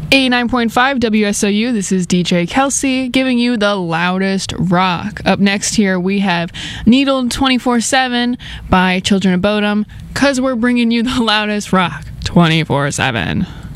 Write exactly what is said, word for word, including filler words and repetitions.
eighty-nine point five W S O U, this is D J Kelsey giving you the loudest rock. Up next here we have Needled twenty-four seven by Children of Bodom, because we're bringing you the loudest rock twenty-four seven.